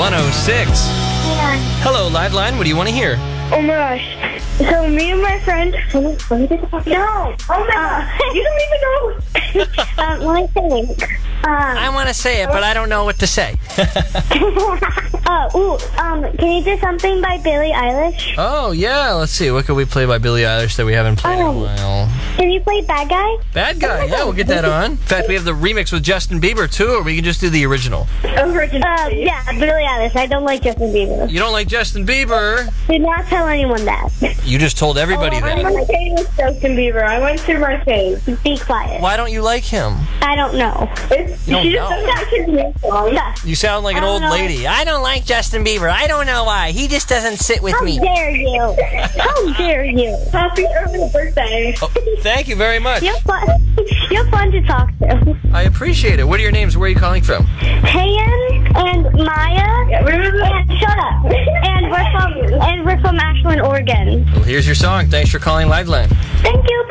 106. Yeah. Hello, Liveline. What do you want to hear? Oh my gosh. So me and my friend. No. Oh my gosh. You don't even know. Let me think. I want to say it, but I don't know what to say. Can you do something by Billie Eilish? Oh, yeah. Let's see. What could we play by Billie Eilish that we haven't played in a while? Can you play Bad Guy? Bad Guy. Yeah, we'll get that on. In fact, we have the remix with Justin Bieber, too, or we can just do the original. Yeah, Billie Eilish. I don't like Justin Bieber. You don't like Justin Bieber? Do not tell anyone that. You just told everybody that. I'm okay with Justin Bieber. I went to Marseille. Be quiet. Why don't you like him? I don't know. You don't know? Yeah. You sound like an old lady. I don't like Justin Bieber. I don't know why. He just doesn't sit with me. How dare you? How dare you? Happy early birthday. Oh, thank you very much. You're fun. You're fun to talk to. I appreciate it. What are your names? Where are you calling from? Hayan and Maya. And shut up. And we're from Ashland, Oregon. Well, here's your song. Thanks for calling Liveline. Thank you. Bye.